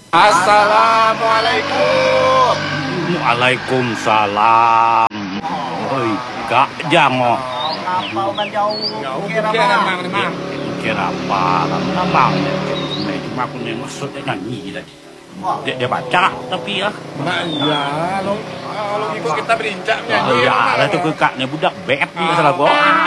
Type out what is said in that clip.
Assalamualaikum. Waalaikumsalam. Oi, Kak Jango. Apa orang jauh? Kira apa? Kira apa? Abang. Cuma aku ni maksudnya nyanyi tadi. Dia baca tapi ya. Nah iya, kalau ikut kita berincak Oh nyanyi. ya, lah tu kekaknya budak beb ni salah gua.